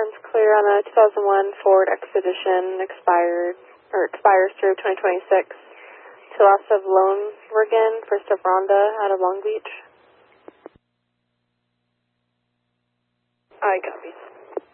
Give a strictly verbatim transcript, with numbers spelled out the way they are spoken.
turns clear on a two thousand one Ford Expedition, expired, or expires through twenty twenty-six. To loss of Lonergan, first of Rhonda, out of Long Beach. I copy.